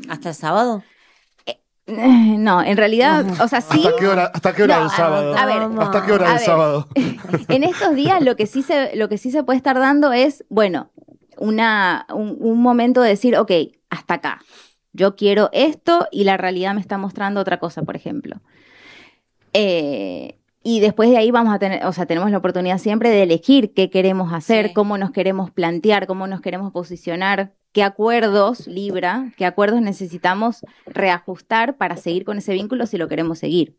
¿Hasta el sábado? No, en realidad, o sea, sí. ¿Hasta qué hora del sábado? A ver, ¿Hasta qué hora del sábado? En estos días lo que sí se puede estar dando es, bueno, un momento de decir, ok, hasta acá. Yo quiero esto y la realidad me está mostrando otra cosa, por ejemplo. Y después de ahí vamos a tener, o sea, tenemos la oportunidad siempre de elegir qué queremos hacer, Sí. cómo nos queremos plantear, cómo nos queremos posicionar, qué acuerdos necesitamos reajustar para seguir con ese vínculo si lo queremos seguir.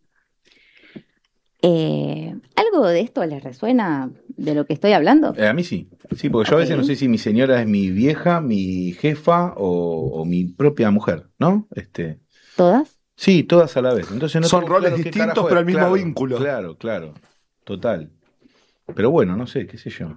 ¿Algo de esto les resuena de lo que estoy hablando? A mí sí. Sí, porque yo a veces no sé si mi señora es mi vieja, mi jefa o mi propia mujer, ¿no? ¿Todas? Sí, todas a la vez. Entonces no Son tengo roles claro qué distintos, carajo pero es. el mismo Claro, vínculo. Claro. Total. Pero bueno, no sé, qué sé yo.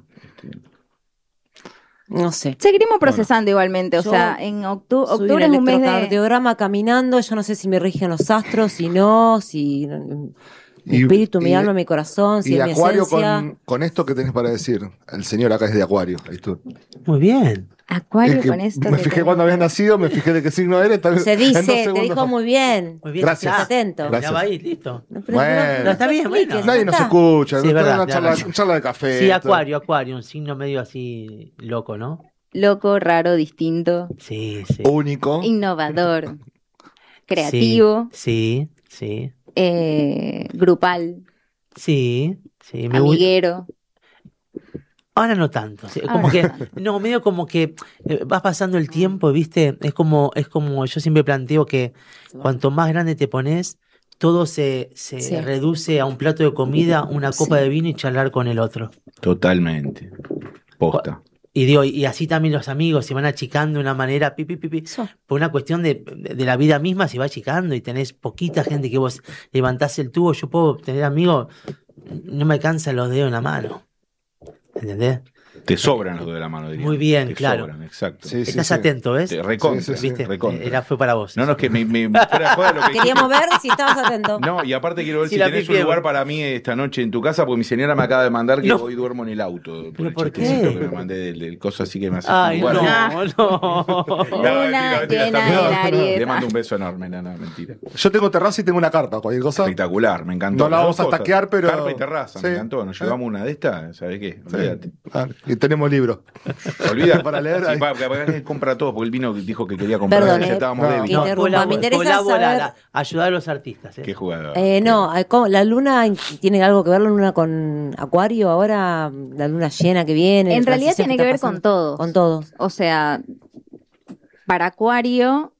No sé. Seguiremos procesando igualmente, o Yo sea, en octubre Subí es un mes de... electrocardiograma caminando, yo no sé si me rigen los astros, si no, si mi Y- espíritu, mi y- alma, mi corazón, si Y es mi Acuario esencia. con esto que tenés para decir. El señor acá es de Acuario. Ahí tú. Muy bien. Acuario Es que con esto. me que fijé tenés. cuando habías nacido, me fijé de qué signo eres. Se en 2 dice, te segundos. dijo muy bien. Muy bien. Gracias. Ya. Atento. Gracias. Ya va ahí, listo. No, pero Bueno. No, está bien, bueno. expliques, Nadie ya nos está. escucha. Sí, Esto es verdad, una verdad. charla de café. Sí, esto. Acuario, un signo medio así loco, ¿no? Loco, raro, distinto, Sí. Único. innovador, creativo, Sí. grupal, Sí. amiguero. Ahora no tanto. Sí, como que, no, medio como que vas pasando el tiempo, ¿viste? Es como yo siempre planteo que cuanto más grande te pones, todo se Sí. reduce a un plato de comida, una copa de vino y charlar con el otro. Totalmente. Posta. Y digo, y así también los amigos se van achicando de una manera, Eso. por una cuestión de la vida misma se va achicando y tenés poquita gente que vos levantás el tubo. Yo puedo tener amigos, no me alcanzan los dedos en la mano. ¿Entendés? Te sobran los dedos de la mano, diría. Muy bien, Te claro. sobran, exacto. Sí, Estás atento, ¿ves? Te recontra, Sí, sí, sí. ¿Viste? recontra. Fue para vos. No, es que me fuera de joda lo que Queríamos ver si estabas atento. No, y aparte quiero ver Sí, si la tenés un pifié, lugar bueno. para mí esta noche en tu casa, porque mi señora me acaba de mandar que No. hoy duermo en el auto. ¿Pero el por qué? chistecito que me mandé del coso así que me hace Ay, un lugar. no. Luna mentira, llena está de bien. Aries. Le mando un beso enorme, no, mentira. Yo tengo terraza y tengo una carpa. Cualquier cosa. Espectacular, me encantó. No la Las vamos dos a cosas. taquear, pero- Carpa y terraza, Sí. me encantó. Nos llevamos una de estas, ¿sabés qué? Sí. Olvídate. Y tenemos libro. Olvídate. Para leer ahí. Él compra todo, porque él vino y dijo que quería comprar. Perdón, ya estábamos no. débiles. No. Interrumpa, me interesa colabora, saber- ayudar a los artistas. Qué jugador. No, la luna tiene algo que ver la luna con Acuario ahora, la luna llena que viene. En la realidad transición tiene que que ver está con pasando. todos. Con todos. O sea, para Acuario,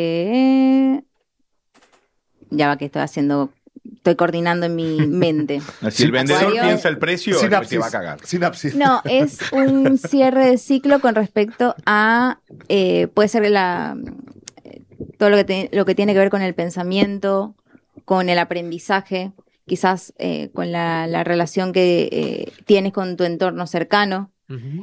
ya va que estoy coordinando en mi mente. Si el vendedor Acuario- piensa el precio, Sinapsis. te va a cagar. Sinapsis. No, es un cierre de ciclo con respecto a, puede ser todo lo que tiene que ver con el pensamiento, con el aprendizaje, quizás con la relación que tienes con tu entorno cercano. Ujú.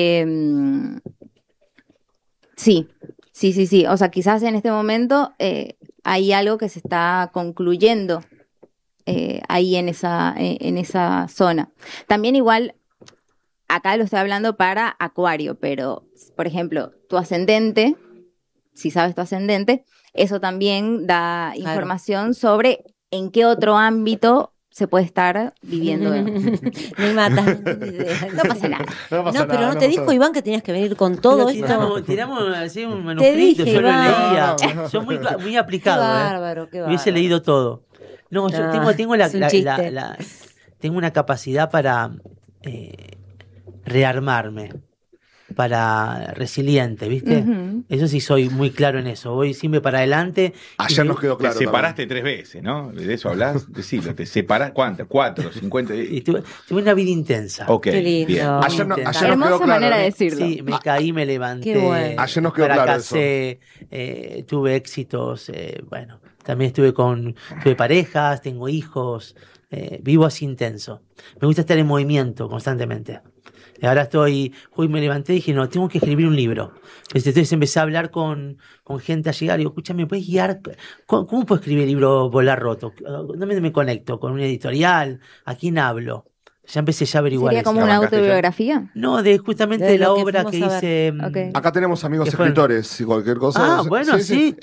Sí. O sea, quizás en este momento hay algo que se está concluyendo ahí en esa zona. También igual, acá lo estoy hablando para Acuario, pero, por ejemplo, tu ascendente, si sabes tu ascendente, eso también da Claro. información sobre en qué otro ámbito se puede estar viviendo. Me mata. No pasa nada. No pasa No, pero nada, no te pasa dijo nada. Iván que tenías que venir con todo Pero esto. tiramos así un manuscrito, dije, yo lo Iván. leía. No. Soy muy Qué aplicado. bárbaro, qué bárbaro. Hubiese leído todo. No, yo No, tengo es un chiste. tengo una capacidad para rearmarme, para resiliente, ¿viste? Ujú. Eso sí soy muy claro en eso. Voy siempre para adelante. Ayer Y- nos quedó claro. Te separaste 3 veces, ¿no? ¿De eso hablas? Decilo, te separas, ¿cuántas? 4, 50. y tuve una vida intensa. Ok, Qué lindo. bien. Ayer nos quedó Hermosa claro. manera de decirlo. Sí, me caí, me levanté. Qué bueno. Ayer nos quedó claro fracasé, tuve éxitos. Bueno, también tuve parejas, tengo hijos. Vivo así intenso. Me gusta estar en movimiento constantemente. Y ahora hoy me levanté y dije, no, tengo que escribir un libro. Entonces empecé a hablar con gente a llegar. Y digo, escúchame, ¿me puedes guiar? ¿Cómo puedo escribir el libro Volar Roto? ¿Dónde me conecto? ¿Con una editorial? ¿A quién hablo? Ya empecé a averiguar ¿Sería eso. como una ¿Arrancaste ya? autobiografía? No, justamente De de la lo que obra que fuimos a ver. hice. Ok. Acá tenemos amigos ¿Qué fue? escritores y cualquier cosa. Ah, bueno, sí.